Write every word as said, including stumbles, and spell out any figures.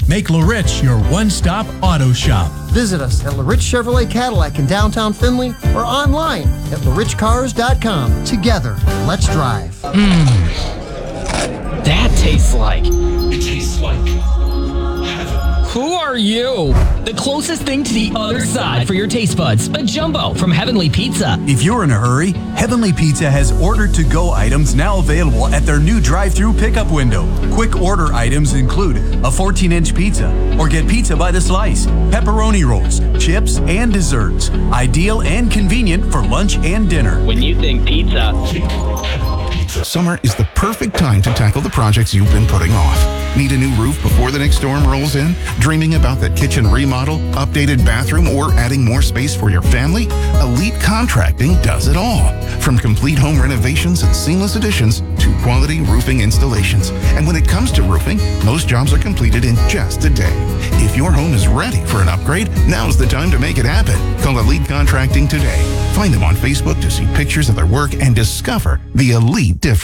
Make LaRich your one-stop auto shop. Visit us at LaRich Chevrolet Cadillac in downtown Findlay or online at la rich cars dot com. Together, let's drive. Mmm. That tastes like... It tastes like heaven. Who are you? The closest thing to the other side for your taste buds. A jumbo from Heavenly Pizza. If you're in a hurry, Heavenly Pizza has order-to-go items now available at their new drive-thru pickup window. Quick order items include a fourteen-inch pizza, or get pizza by the slice, pepperoni rolls, chips, and desserts. Ideal and convenient for lunch and dinner. When you think pizza... Summer is the perfect time to tackle the projects you've been putting off. Need a new roof before the next storm rolls in? Dreaming about that kitchen remodel, updated bathroom, or adding more space for your family? Elite Contracting does it all. From complete home renovations and seamless additions to quality roofing installations. And when it comes to roofing, most jobs are completed in just a day. If your home is ready for an upgrade, now's the time to make it happen. Call Elite Contracting today. Find them on Facebook to see pictures of their work and discover the elite difference.